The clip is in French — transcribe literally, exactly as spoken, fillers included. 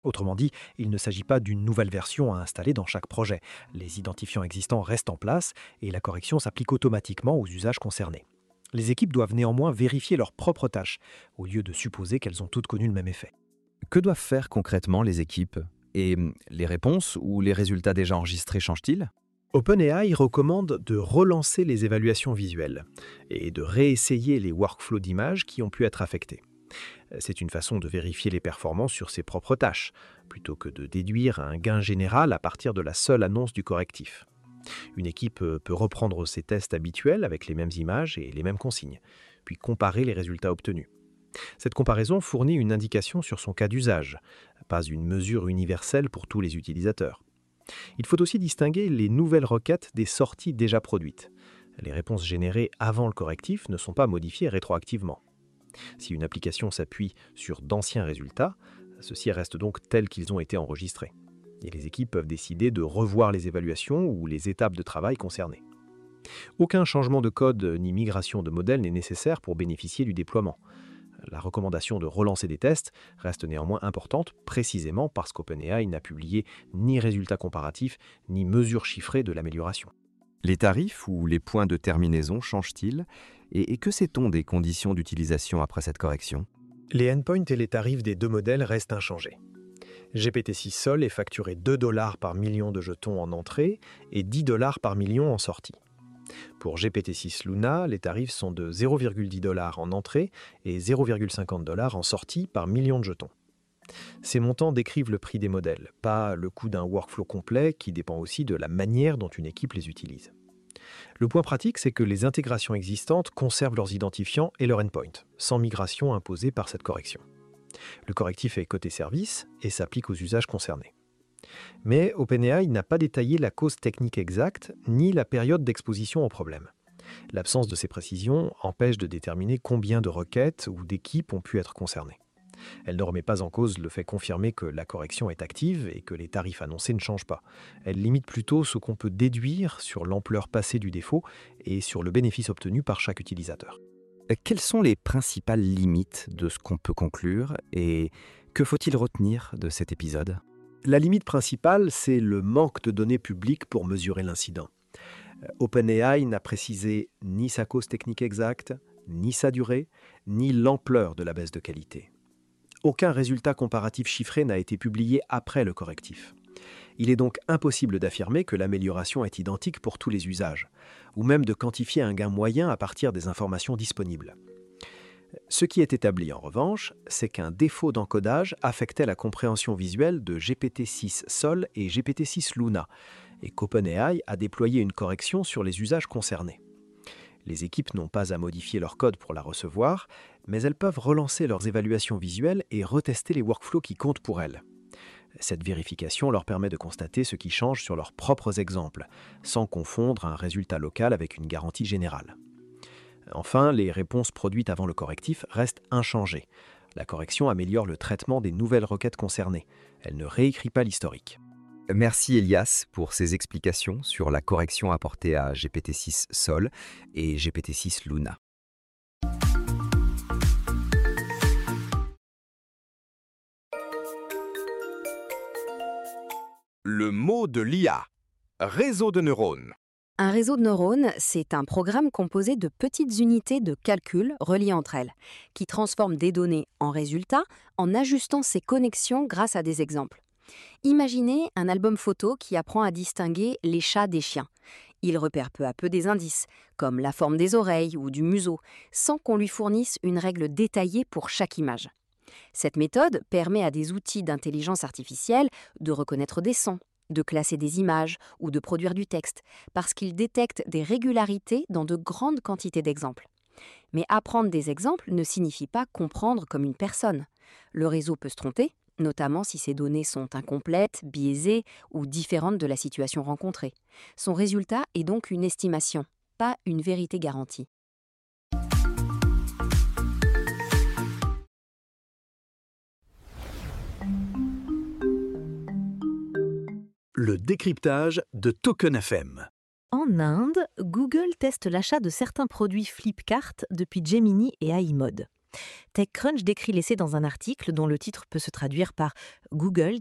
Autrement dit, il ne s'agit pas d'une nouvelle version à installer dans chaque projet. Les identifiants existants restent en place et la correction s'applique automatiquement aux usages concernés. Les équipes doivent néanmoins vérifier leurs propres tâches, au lieu de supposer qu'elles ont toutes connu le même effet. Que doivent faire concrètement les équipes? Et hum, les réponses ou les résultats déjà enregistrés changent-ils? OpenAI recommande de relancer les évaluations visuelles et de réessayer les workflows d'images qui ont pu être affectés. C'est une façon de vérifier les performances sur ses propres tâches, plutôt que de déduire un gain général à partir de la seule annonce du correctif. Une équipe euh, peut reprendre ses tests habituels avec les mêmes images et les mêmes consignes, puis comparer les résultats obtenus. Cette comparaison fournit une indication sur son cas d'usage, pas une mesure universelle pour tous les utilisateurs. Il faut aussi distinguer les nouvelles requêtes des sorties déjà produites. Les réponses générées avant le correctif ne sont pas modifiées rétroactivement. Si une application s'appuie sur d'anciens résultats, ceux-ci restent donc tels qu'ils ont été enregistrés. Et les équipes peuvent décider de revoir les évaluations ou les étapes de travail concernées. Aucun changement de code ni migration de modèle n'est nécessaire pour bénéficier du déploiement. La recommandation de relancer des tests reste néanmoins importante, précisément parce qu'OpenAI n'a publié ni résultats comparatifs, ni mesures chiffrées de l'amélioration. Les tarifs ou les points de terminaison changent-ils? Et, et que sait-on des conditions d'utilisation après cette correction? Les endpoints et les tarifs des deux modèles restent inchangés. G P T six Sol est facturé deux dollars par million de jetons en entrée et dix dollars par million en sortie. Pour G P T six Luna, les tarifs sont de zéro virgule dix dollars en entrée et zéro virgule cinquante dollars en sortie par million de jetons. Ces montants décrivent le prix des modèles, pas le coût d'un workflow complet qui dépend aussi de la manière dont une équipe les utilise. Le point pratique, c'est que les intégrations existantes conservent leurs identifiants et leurs endpoints, sans migration imposée par cette correction. Le correctif est côté service et s'applique aux usages concernés. Mais OpenAI n'a pas détaillé la cause technique exacte ni la période d'exposition au problème. L'absence de ces précisions empêche de déterminer combien de requêtes ou d'équipes ont pu être concernées. Elle ne remet pas en cause le fait confirmé que la correction est active et que les tarifs annoncés ne changent pas. Elle limite plutôt ce qu'on peut déduire sur l'ampleur passée du défaut et sur le bénéfice obtenu par chaque utilisateur. Quelles sont les principales limites de ce qu'on peut conclure et que faut-il retenir de cet épisode? La limite principale, c'est le manque de données publiques pour mesurer l'incident. OpenAI n'a précisé ni sa cause technique exacte, ni sa durée, ni l'ampleur de la baisse de qualité. Aucun résultat comparatif chiffré n'a été publié après le correctif. Il est donc impossible d'affirmer que l'amélioration est identique pour tous les usages, ou même de quantifier un gain moyen à partir des informations disponibles. Ce qui est établi en revanche, c'est qu'un défaut d'encodage affectait la compréhension visuelle de G P T six Sol et G P T six Luna, et qu'OpenAI a déployé une correction sur les usages concernés. Les équipes n'ont pas à modifier leur code pour la recevoir, mais elles peuvent relancer leurs évaluations visuelles et retester les workflows qui comptent pour elles. Cette vérification leur permet de constater ce qui change sur leurs propres exemples, sans confondre un résultat local avec une garantie générale. Enfin, les réponses produites avant le correctif restent inchangées. La correction améliore le traitement des nouvelles requêtes concernées. Elle ne réécrit pas l'historique. Merci Elias pour ces explications sur la correction apportée à G P T six Sol et G P T six Luna. Le mot de l'I A. Réseau de neurones. Un réseau de neurones, c'est un programme composé de petites unités de calcul reliées entre elles, qui transforment des données en résultats en ajustant ces connexions grâce à des exemples. Imaginez un album photo qui apprend à distinguer les chats des chiens. Il repère peu à peu des indices, comme la forme des oreilles ou du museau, sans qu'on lui fournisse une règle détaillée pour chaque image. Cette méthode permet à des outils d'intelligence artificielle de reconnaître des sons, de classer des images ou de produire du texte, parce qu'ils détectent des régularités dans de grandes quantités d'exemples. Mais apprendre des exemples ne signifie pas comprendre comme une personne. Le réseau peut se tromper, notamment si ces données sont incomplètes, biaisées ou différentes de la situation rencontrée. Son résultat est donc une estimation, pas une vérité garantie. Le décryptage de Token F M. En Inde, Google teste l'achat de certains produits Flipkart depuis Gemini et iMode. TechCrunch décrit l'essai dans un article dont le titre peut se traduire par Google